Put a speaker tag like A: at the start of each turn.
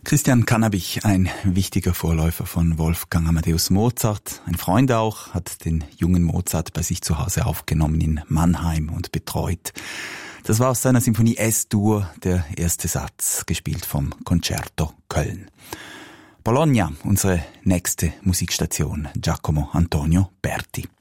A: Christian Cannabich, ein wichtiger Vorläufer von Wolfgang Amadeus Mozart. Ein Freund auch, hat den jungen Mozart bei sich zu Hause aufgenommen in Mannheim und betreut. Das war aus seiner Symphonie S-Dur der erste Satz, gespielt vom Concerto Köln. Bologna, unsere nächste Musikstation, Giacomo Antonio Berti.